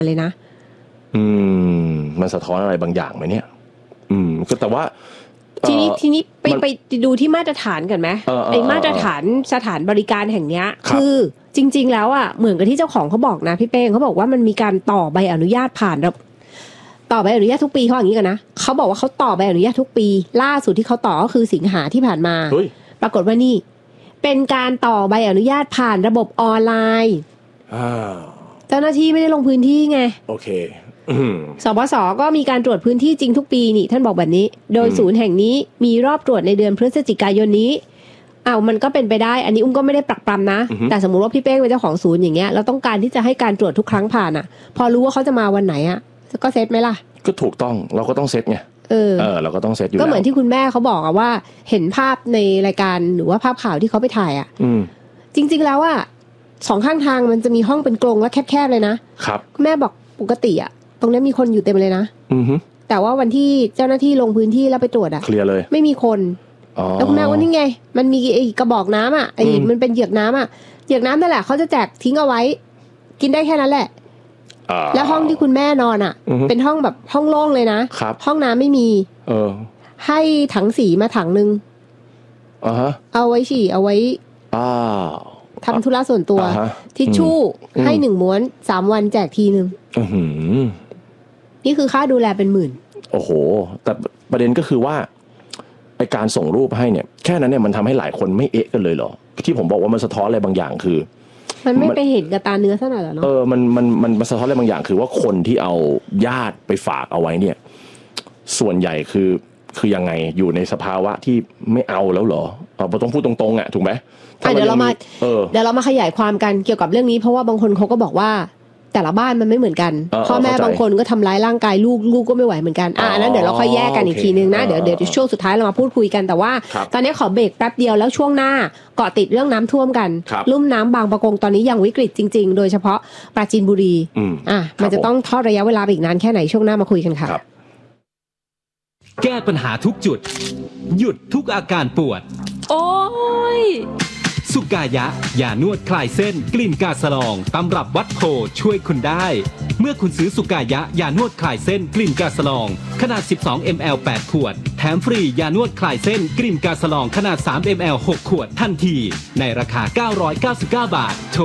เลยนะมันสะท้อนอะไรบางอย่างไหมเนี่ยก็แต่ว่าทีนี้ไปดูที่มาตรฐานกันไหมไอ้มาตรฐานสถานบริการแห่งเนี้ยคือจริงๆแล้วอ่ะเหมือนกับที่เจ้าของเขาบอกนะพี่เป้งเขาบอกว่ามันมีการต่อใบอนุญาตผ่านต่อใบอนุญาตทุกปีเขาอย่างนี้กันนะเขาบอกว่าเขาต่อใบอนุญาตทุกปีล่าสุดที่เขาต่อก็คือสิงหาที่ผ่านมาปรากฏว่านี่เป็นการต่อใบอนุญาตผ่านระบบออนไลน์เจ้าหน้าที่ไม่ได้ลงพื้นที่ไงโอเคสบส.ก็มีการตรวจพื้นที่จริงทุกปีนี่ท่านบอกแบบนี้โดยศูนย์แห่งนี้มีรอบตรวจในเดือนพฤศจิกายนนี้มันก็เป็นไปได้อันนี้ก็ไม่ได้ปรักปรำนะแต่สมมุติว่าพี่เป้งเป็นเจ้าของศูนย์อย่างเงี้ยเราต้องการที่จะให้การตรวจทุกครั้งผ่านพอรู้ว่าเขาจะมาวันไหนก็เซตไหมล่ะก็ถูกต้องเราก็ต้องเซตไงเราก็ต้องเซตอยู่ก็เหมือนที่คุณแม่เขาบอกว่าเห็นภาพในรายการหรือว่าภาพข่าวที่เขาไปถ่ายจริงๆแล้วสองข้างทางมันจะมีห้องเป็นกรงและแคบๆเลยนะครับคุณแม่บอกปกติตรงนี้มีคนอยู่เต็มเลยนะแต่ว่าวันที่เจ้าหน้าที่ลงพื้นที่แล้วไปตรวจเคลียร์เลยไม่มีคนแล้วคุณแม่ว่านี่ไงมันมีไอ้กระบอกน้ำไอ้มันเป็นเหยือกน้ำเหยือกน้ำนั่นแหละเขาจะแจกทิ้งเอาไว้กินได้แค่นั้นแหละแล้วห้องที่คุณแม่นอนเป็นห้องแบบห้องโล่งเลยนะห้องน้ำไม่มีให้ถังสีมาถังนึงเอาไว้ฉี่เอาไว้ทำธุระส่วนตัวทิชชู่ให้1 ม้วน3 วันแจกทีนึงนี่คือค่าดูแลเป็นหมื่นโอ้โหแต่ประเด็นก็คือว่าไอการส่งรูปให้เนี่ยแค่นั้นเนี่ยมันทำให้หลายคนไม่เอะกันเลยเหรอที่ผมบอกว่ามันสะท้อนอะไรบางอย่างคือมันไม่ไปเห็นกับตาเนื้อซะหน่อยเหรอเนาะมันสะท้อนอะไรบางอย่างคือว่าคนที่เอาญาติไปฝากเอาไว้เนี่ยส่วนใหญ่คือยังไงอยู่ในสภาวะที่ไม่เอาแล้วเหรอต้องพูดตรงๆถูกไหมเดี๋ยวเรามาขยายความกันเกี่ยวกับเรื่องนี้เพราะว่าบางคนเขาก็บอกว่าแต่ละบ้านมันไม่เหมือนกันพ่อแม่บางคนก็ทำร้ายร่างกายลูกก็ไม่ไหวเหมือนกันนั้นเดี๋ยวเราค่อยแยกกันอีกทีนึงนะเดี๋ยวช่วงสุดท้ายเรามาพูดคุยกันแต่ว่าตอนนี้ขอเบรกแป๊บเดียวแล้วช่วงหน้าเกาะติดเรื่องน้ำท่วมกันลุ่มน้ำบางปะกงตอนนี้ยังวิกฤตจริงๆโดยเฉพาะปราจีนบุรีมันจะต้องทอดระยะเวลาไปอีกนานแค่ไหนช่วงหน้ามาคุยกันค่ะแก้ปัญหาทุกจุดหยุดทุกอาการปวดโอ้ยสุกายะยานวดคลายเส้นกลิ่นกาสลองตำรับวัดโพช่วยคุณได้เมื่อคุณซื้อสุกายะยานวดคลายเส้นกลิ่นกาสลองขนาด12 ml 8 ขวดแถมฟรียานวดคลายเส้นกลิ่นกาสลองขนาด3 ml 6 ขวดทันทีในราคา999 บาทโทร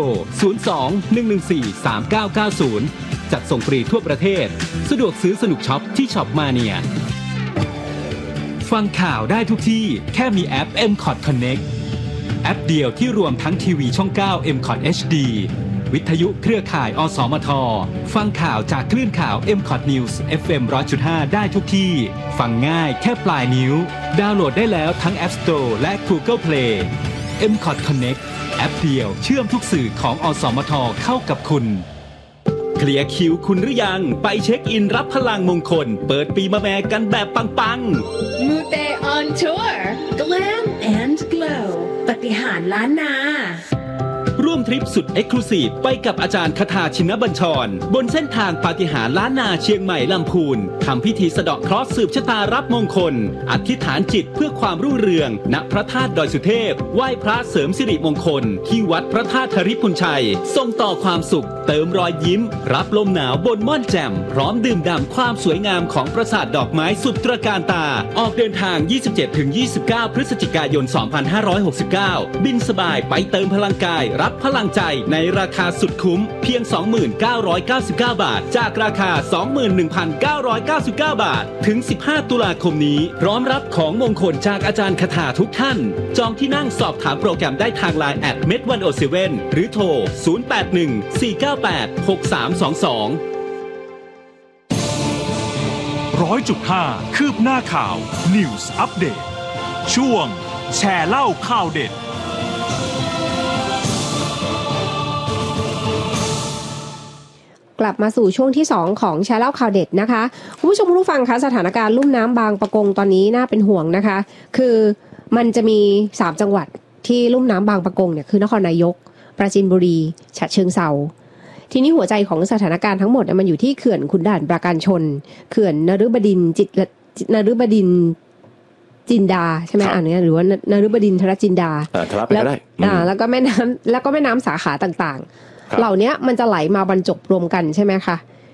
02-114-3990จัดส่งฟรีทั่วประเทศสะดวกซื้อสนุกช็อปที่ช็อปมาเนียฟังข่าวได้ทุกที่แค่มีแอป MCOT Connect แอปเดียวที่รวมทั้งทีวีช่อง 9 MCOT HD วิทยุเครือข่ายอสมทฟังข่าวจากคลื่นข่าว MCOT News FM 100.5 ได้ทุกที่ฟังง่ายแค่ปลายนิ้วดาวน์โหลดได้แล้วทั้ง App Store และ Google Play MCOT Connect แอปเดียวเชื่อมทุกสื่อของอสมทเข้ากับคุณเคลียร์คิวคุณหรือยังไปเช็คอินรับพลังมงคลเปิดปีมะแม่กันแบบปังๆ Mute on tour Glam and Glow ปฏิหารล้านนาร่วมทริปสุดเอ็กซ์คลูซีฟไปกับอาจารย์คทาชินบัญชรบนเส้นทางปาฏิหาริย์ล้านนาเชียงใหม่ลำพูนทำพิธีสะเดาะเคราะห์สืบชะตารับมงคลอธิษฐานจิตเพื่อความรุ่งเรืองณพระธาตุดอยสุเทพไหว้พระเสริมสิริมงคลที่วัดพระธาตุธริพุนชัยส่งต่อความสุขเติมรอยยิ้มรับลมหนาวบนม่อนแจ่มพร้อมดื่มด่ำความสวยงามของปราสาทดอกไม้สุดตระการตาออกเดินทาง 27-29 พฤศจิกายน 2569 บินสบายไปเติมพลังกายรับพลังใจในราคาสุดคุ้มเพียง 29,99 บาทจากราคา 21,999 บาทถึง 15 ตุลาคมนี้พร้อมรับของมงคลจากอาจารย์คทาทุกท่านจองที่นั่งสอบถามโปรแกรมได้ทาง LINE @med107 หรือโทร 081-498-6322 100.5 คืบหน้าข่าว News Update ช่วงแชร์เล่าข่าวเด็ดกลับมาสู่ช่วงที่2ของแชร์เล่าข่าวเด็ดนะคะคุณผู้ชมผู้ฟังคะสถานการณ์ลุ่มน้ำบางปะกงตอนนี้น่าเป็นห่วงนะคะคือมันจะมี3จังหวัดที่ลุ่มน้ำบางปะกงเนี่ยคือนครนายกปราจีนบุรีฉะเชิงเทราทีนี้หัวใจของสถานการณ์ทั้งหมดมันอยู่ที่เขื่อนขุนด่านปราการชนเขื่อนนฤบดินจินดาใช่ไหมเนี่ยหรือว่านฤบดินทรจินดาแล้วก็แม่น้ำสาขาต่างๆเหล่านี้มันจะไหลมาบรรจบรวมกันใช่ไหมคะ